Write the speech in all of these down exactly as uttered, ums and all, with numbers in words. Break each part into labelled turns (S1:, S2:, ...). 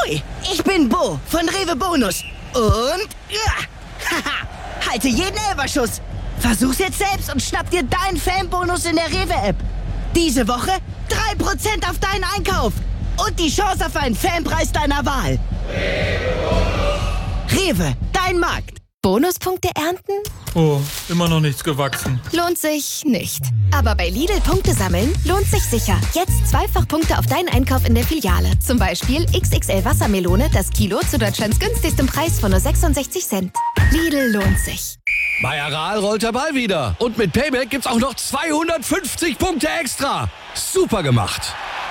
S1: Hui, ich bin Bo von Rewe Bonus. Und, ja, haha, halte jeden Elferschuss. Versuch's jetzt selbst und schnapp dir deinen Fanbonus in der Rewe-App. Diese Woche drei Prozent auf deinen Einkauf. Und die Chance auf einen Fanpreis deiner Wahl. Rewe, dein Markt.
S2: Bonuspunkte ernten?
S3: Oh, immer noch nichts gewachsen.
S2: Lohnt sich nicht. Aber bei Lidl Punkte sammeln lohnt sich sicher. Jetzt zweifach Punkte auf deinen Einkauf in der Filiale. Zum Beispiel X X L Wassermelone, das Kilo zu Deutschlands günstigstem Preis von nur sechsundsechzig Cent. Lidl lohnt sich.
S4: Bei Aral rollt der Ball wieder. Und mit Payback gibt's auch noch zweihundertfünfzig Punkte extra. Super gemacht.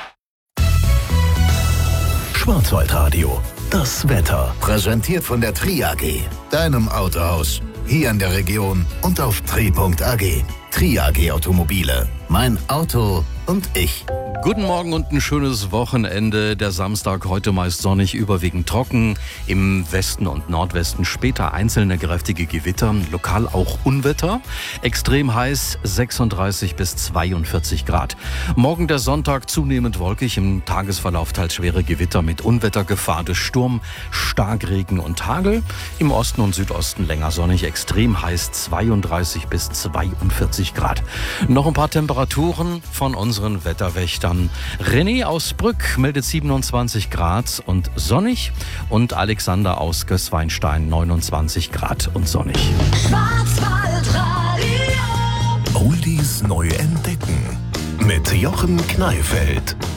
S5: Schwarzwaldradio. Das Wetter. Präsentiert von der Tri A G. Deinem Autohaus. Hier in der Region und auf tri punkt a g. Tri A G Automobile. Mein Auto und ich.
S4: Guten Morgen und ein schönes Wochenende. Der Samstag heute meist sonnig, überwiegend trocken. Im Westen und Nordwesten später einzelne kräftige Gewitter, lokal auch Unwetter. Extrem heiß, sechsunddreißig bis zweiundvierzig Grad. Morgen der Sonntag zunehmend wolkig, im Tagesverlauf teils schwere Gewitter mit Unwettergefahr durch Sturm, Starkregen und Hagel. Im Osten und Südosten länger sonnig, extrem heiß, zweiunddreißig bis zweiundvierzig Grad. Noch ein paar Temperaturen von unseren Wetterwächtern. René aus Brück meldet siebenundzwanzig Grad und sonnig und Alexander aus Gößweinstein neunundzwanzig Grad und sonnig.
S5: Oldies neu entdecken mit Jochen Kneifeld.